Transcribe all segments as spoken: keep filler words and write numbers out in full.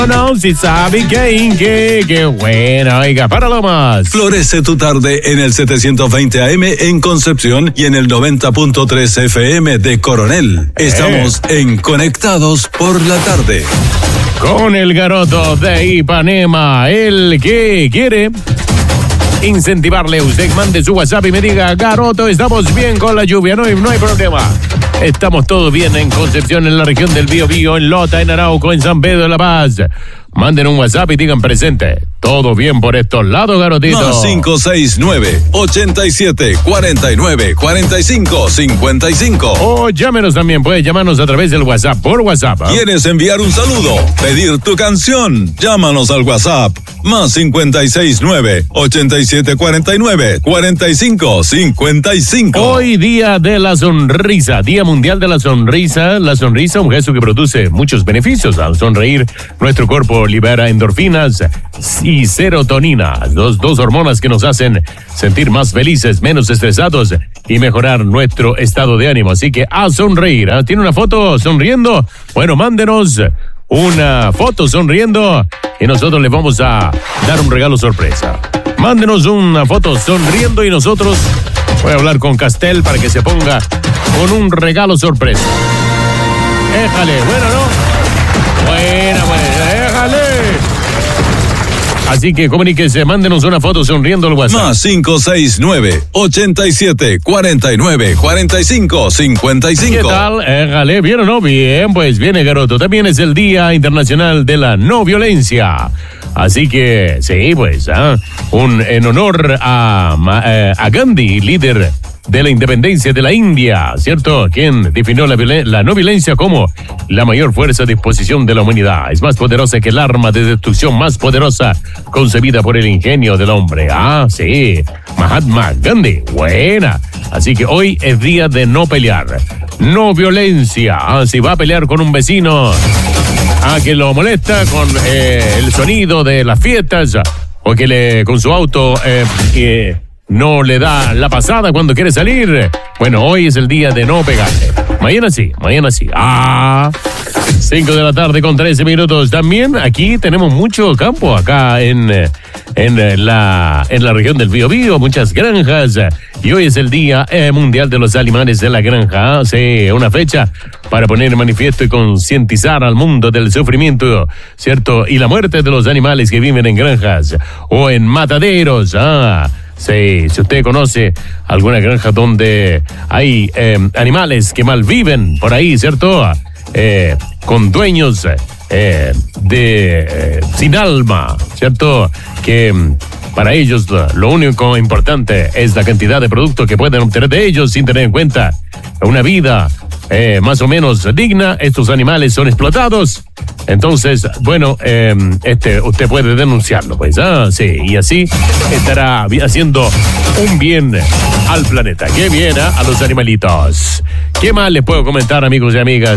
No, si sabe que, que, que bueno, oiga, para lo más. Florece tu tarde en el setecientos veinte A M en Concepción y en el noventa punto tres F M de Coronel. Estamos eh. en Conectados por la Tarde. Con el garoto de Ipanema, el que quiere incentivarle, usted mande su WhatsApp y me diga, garoto, estamos bien con la lluvia, no hay, no hay problema. Estamos todos bien en Concepción, en la región del Biobío, en Lota, en Arauco, en San Pedro de la Paz. Manden un WhatsApp y digan presente. Todo bien por estos lados, garotito. Más cinco seis nueve, ochenta y siete, cuarenta y nueve, cuarenta y cinco, cincuenta y cinco. O llámenos también, puedes llamarnos a través del WhatsApp, por WhatsApp. ¿eh? ¿Quieres enviar un saludo? ¿Pedir tu canción? Llámanos al WhatsApp. Más cincuenta y seis nueve, ochenta y siete, cuarenta y nueve, cuarenta y cinco, cincuenta y cinco. Hoy día de la sonrisa, Día Mundial de la Sonrisa. La sonrisa, un gesto que produce muchos beneficios. Al sonreír, nuestro cuerpo libera endorfinas y serotonina, dos, dos hormonas que nos hacen sentir más felices, menos estresados y mejorar nuestro estado de ánimo. Así que a sonreír. ¿eh? ¿Tiene una foto sonriendo? Bueno, mándenos una foto sonriendo y nosotros les vamos a dar un regalo sorpresa. Mándenos una foto sonriendo y nosotros voy a hablar con Castel para que se ponga con un regalo sorpresa. Éjale, bueno, ¿no? Buena, buena, éjale. Así que comuníquese, mándenos una foto sonriendo al WhatsApp. Más cinco seis nueve, ochenta y siete, cuarenta y nueve, cuarenta y cinco, cincuenta y cinco. ¿Qué tal? Éjale, ¿bien o no? Bien, pues viene, garoto. También es el Día Internacional de la No Violencia. Así que, sí, pues, ¿eh? un en honor a, eh, a Gandhi, líder de la independencia de la India, ¿cierto? Quien definió la, la no violencia como la mayor fuerza a disposición de la humanidad. Es más poderosa que el arma de destrucción más poderosa concebida por el ingenio del hombre. Ah, sí, Mahatma Gandhi. Buena. Así que hoy es día de no pelear. No violencia. Ah, si va a pelear con un vecino ah, que lo molesta con eh, el sonido de las fiestas o que le con su auto eh, eh, no le da la pasada cuando quiere salir. Bueno, hoy es el día de no pegarle. Mañana sí, mañana sí. Ah, cinco de la tarde con trece minutos. También aquí tenemos mucho campo acá en, en, la, en la región del Biobío, muchas granjas. Y hoy es el Día eh, Mundial de los Animales de la Granja. Sí, una fecha para poner en manifiesto y concientizar al mundo del sufrimiento, ¿cierto? Y la muerte de los animales que viven en granjas o en mataderos. Ah, sí, si usted conoce alguna granja donde hay eh, animales que malviven por ahí, ¿cierto? Eh, con dueños eh, de eh, sin alma, ¿cierto? Que para ellos lo único importante es la cantidad de productos que pueden obtener de ellos sin tener en cuenta una vida eh, más o menos digna. Estos animales son explotados. Entonces, bueno, eh, este, usted puede denunciarlo, pues, ah, sí, y así estará haciendo un bien al planeta. ¡Qué bien, ¿eh? A los animalitos! ¿Qué más les puedo comentar, amigos y amigas?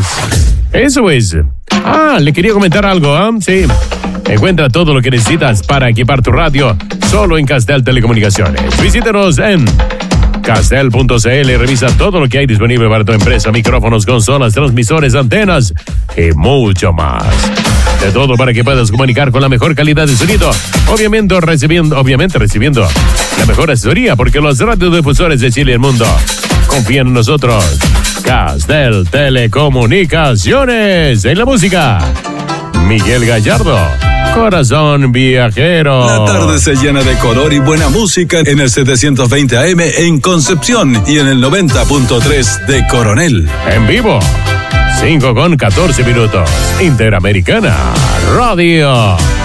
Eso es. Ah, le quería comentar algo, ¿ah? Sí. Encuentra todo lo que necesitas para equipar tu radio solo en Castel Telecomunicaciones. Visítanos en Castel punto c l y revisa todo lo que hay disponible para tu empresa: micrófonos, consolas, transmisores, antenas y mucho más. De todo para que puedas comunicar con la mejor calidad de sonido, obviamente recibiendo, obviamente recibiendo la mejor asesoría, porque los radiodifusores de Chile y el mundo confían en nosotros. Castel Telecomunicaciones. En la música, Miguel Gallardo, Corazón Viajero. La tarde se llena de color y buena música en el setecientos veinte A M en Concepción y en el noventa punto tres de Coronel. En vivo, cinco con catorce minutos. Interamericana Radio.